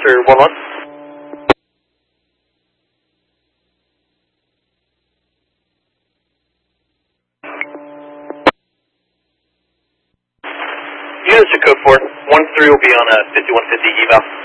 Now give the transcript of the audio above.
Departure 11. Units to code 4. 1-3 will be on a 5150 eval.